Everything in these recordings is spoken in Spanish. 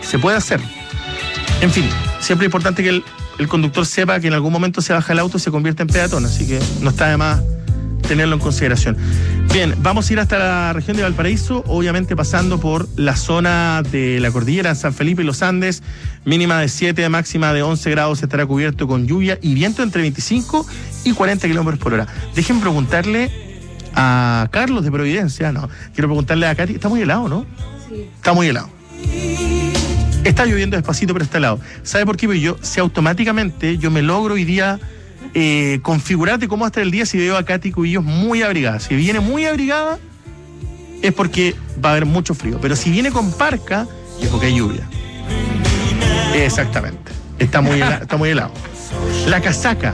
se puede hacer. En fin, siempre es importante que el conductor sepa que en algún momento se baja el auto y se convierte en peatón, así que no está de más tenerlo en consideración. Bien, vamos a ir hasta la región de Valparaíso, obviamente pasando por la zona de la cordillera, San Felipe y los Andes, mínima de 7, máxima de 11 grados, estará cubierto con lluvia y viento entre 25 y 40 kilómetros por hora. Dejen preguntarle a Carlos de Providencia, no, quiero preguntarle a Katy, está muy helado, ¿no? Sí. Está muy helado. Está lloviendo despacito, pero está helado. ¿Sabe por qué? Porque si automáticamente yo me logro hoy día configurar de cómo va a estar el día si veo a Katy Cubillos muy abrigada. Si viene muy abrigada, es porque va a haber mucho frío. Pero si viene con parca, es porque hay lluvia. Exactamente. Está muy helado. La casaca.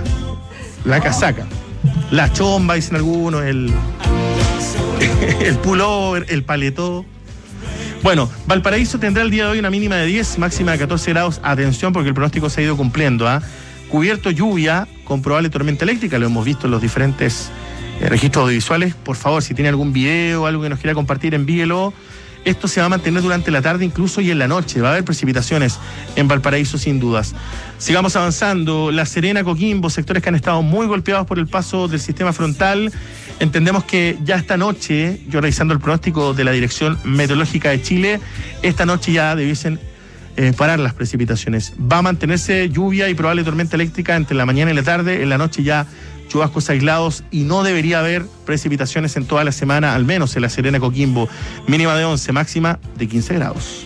La chomba, dicen algunos, el pullover, el paletó. Bueno, Valparaíso tendrá el día de hoy una mínima de 10, máxima de 14 grados. Atención, porque el pronóstico se ha ido cumpliendo, Cubierto lluvia con probable tormenta eléctrica, lo hemos visto en los diferentes registros audiovisuales. Por favor, si tiene algún video o algo que nos quiera compartir, envíelo. Esto se va a mantener durante la tarde incluso y en la noche. Va a haber precipitaciones en Valparaíso sin dudas. Sigamos avanzando. La Serena, Coquimbo, sectores que han estado muy golpeados por el paso del sistema frontal. Entendemos que ya esta noche, yo revisando el pronóstico de la Dirección Meteorológica de Chile, esta noche ya debiesen parar las precipitaciones. Va a mantenerse lluvia y probable tormenta eléctrica entre la mañana y la tarde. En la noche ya chubascos aislados y no debería haber precipitaciones en toda la semana, al menos en la Serena, Coquimbo. Mínima de 11, máxima de 15 grados.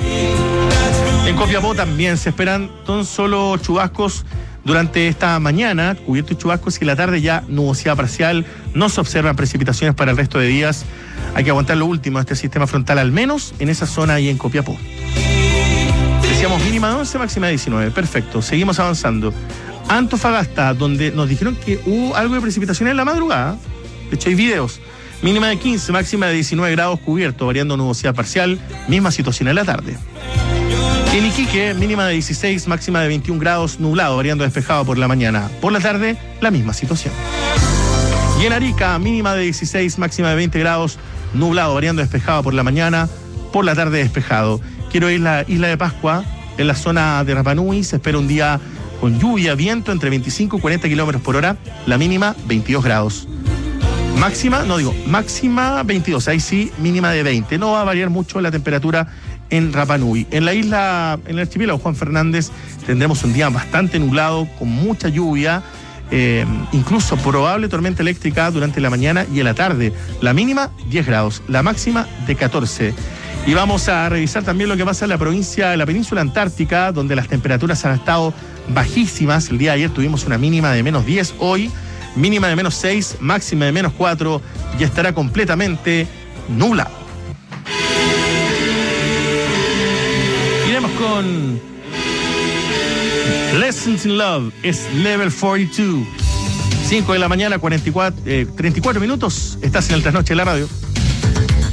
En Copiapó también se esperan tan solo chubascos durante esta mañana, cubiertos y chubascos, y en la tarde ya nubosidad parcial. No se observan precipitaciones para el resto de días. Hay que aguantar lo último de este sistema frontal, al menos en esa zona y en Copiapó. Decíamos mínima de 11, máxima de 19. Perfecto, seguimos avanzando. Antofagasta, donde nos dijeron que hubo algo de precipitación en la madrugada. De hecho, hay videos. Mínima de 15, máxima de 19 grados cubierto, variando nubosidad parcial. Misma situación en la tarde. En Iquique, mínima de 16, máxima de 21 grados, nublado, variando despejado por la mañana. Por la tarde, la misma situación. Y en Arica, mínima de 16, máxima de 20 grados, nublado, variando despejado por la mañana. Por la tarde, despejado. Quiero ir a la Isla de Pascua, en la zona de Rapa Nui. Se espera un día con lluvia, viento entre 25 y 40 kilómetros por hora. La mínima, 22 grados. Máxima 22. Ahí sí, mínima de 20. No va a variar mucho la temperatura en Rapa Nui. En la isla, en el archipiélago Juan Fernández, tendremos un día bastante nublado, con mucha lluvia. Incluso probable tormenta eléctrica durante la mañana y en la tarde. La mínima, 10 grados. La máxima, de 14. Y vamos a revisar también lo que pasa en la provincia de la península antártica, donde las temperaturas han estado bajísimas. El día de ayer tuvimos una mínima de menos 10, hoy mínima de menos 6, máxima de menos 4, y estará completamente nublado. Iremos con Lessons in Love, es Level 42. 5 de la mañana, 34 minutos. Estás en el Trasnoche de la Radio.